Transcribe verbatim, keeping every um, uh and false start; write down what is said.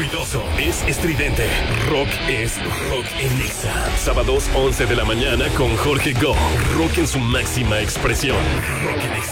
ruidoso, es estridente. Rock es rock en Exa. Sábados once de la mañana con Jorge Go. Rock en su máxima expresión. Rock en Exa.